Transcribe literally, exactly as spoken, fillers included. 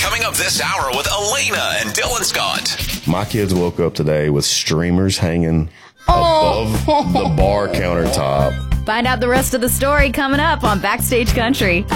Coming up this hour with Elena and Dylan Scott. My kids woke up today with streamers hanging Oh. above the bar countertop. Find out the rest of the story coming up on Backstage Country.